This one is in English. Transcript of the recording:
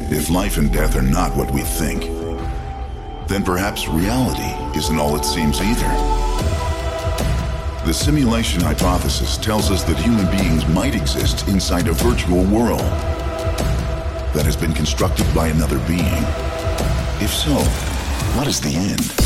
if life and death are not what we think, then perhaps reality isn't all it seems either. The simulation hypothesis tells us that human beings might exist inside a virtual world that has been constructed by another being. If so, what is the end?